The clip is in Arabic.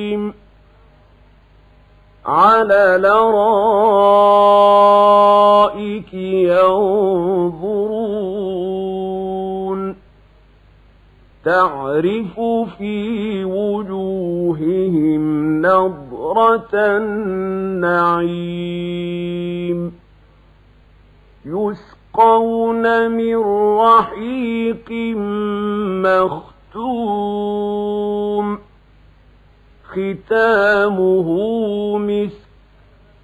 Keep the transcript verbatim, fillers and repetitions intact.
على الأرائك ينظرون تعرف في وجوههم نضرة النعيم يسقون من رحيق مختوم ختامه مسك